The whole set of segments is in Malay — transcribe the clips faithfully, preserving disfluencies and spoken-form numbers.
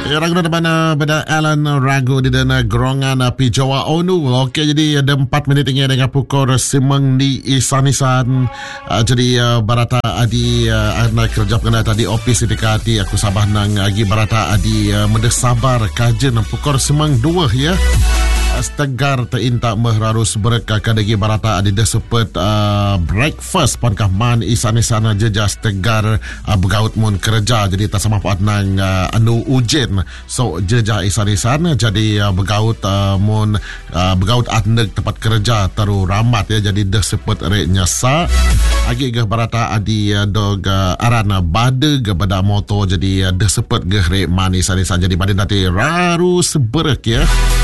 Ragu na mana beda Alan Ragu di dana gerongan api Jawa Onu. Okey, jadi ada empat minit ini dengan pukul semang di Isanisan. Uh, jadi uh, barata adi uh, anak kerja kena tadi ofis dekati aku sabah nang agi barata adi uh, mendesabar kajen pukul semang dua ya. Setegar teintak meharus berkah kadagi barata adi desepet uh, breakfast pankah man Isanisan jejas tegar uh, begaut mun kerja. Jadi tak sama puat nang uh, anu ujen so jejah Isanisan jadi uh, begaut uh, mun uh, begaut atnek tempat kerja teru ramat ya. Jadi desepet rek nyasa agi geh barata adi uh, dog uh, arana bade ge bada moto. Jadi uh, desepet geh rek man Isanisan. Jadi badin nanti rarus berek ya.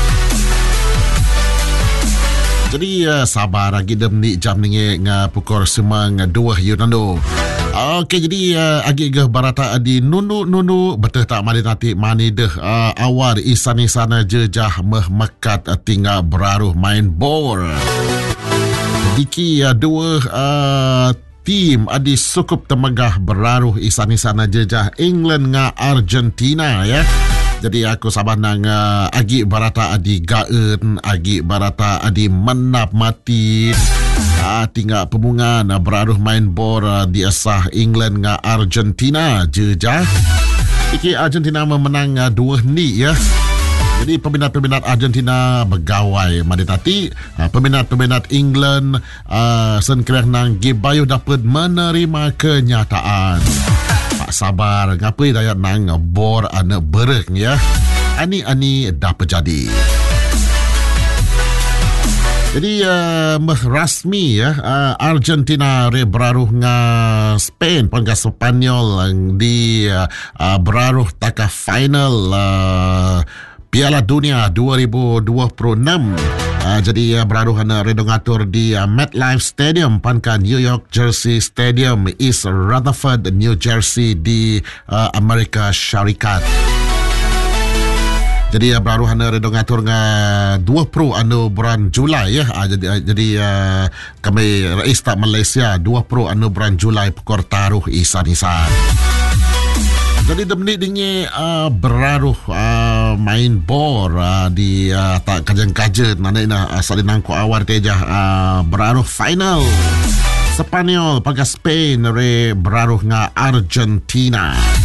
Jadi uh, sabar lagi dem ni jam ni nga pukul semang dua Yunando. Okey, jadi uh, agi geh barata adi nunu nunu betul tak mari nanti mani deh uh, awar Isanisan jejah meh mekat uh, tinggal beraruh main bor. Diki uh, dua uh, tim adi sukup temegah beraruh Isanisan jejah England nga Argentina ya. Jadi aku sabah nang uh, agi barata adi gaen, agi barata adi menap mati. Ah, tinggal pemungan uh, beraruh main bor uh, di asah England nga Argentina jejah. Iki Argentina memenang uh, dua ni ya. Jadi peminat-peminat Argentina begawai maditati, uh, peminat-peminat England uh, sen kerang nang gibayu dapat menerima kenyataan. Sabar ngapai daya nang bor ana berek ya. Ani-ani dapat jadi. Jadi uh, rasmi ya uh, Argentina re beraruh nga Spain pangga Spanyol di uh, uh, beraruh taka final uh, Piala Dunia dua ribu dua puluh enam. Uh, jadi uh, beraruhan uh, redongatur di uh, MetLife Stadium pankan New York Jersey Stadium East Rutherford New Jersey di uh, Amerika Syarikat. Jadi uh, beraruhan uh, redongatur nga dua puluh anu bulan Julai ya. Uh, jadi uh, jadi uh, kami Rais Tak Malaysia dua puluh anu bulan Julai pukul taruh Isanisan. Jadi demni dingi uh, beraruh uh, main bor uh, di uh, tak kajen-kajen mana ina uh, salinang ko awar tejah uh, beraruh final Spanyol pakai Spain re beraruh nga Argentina.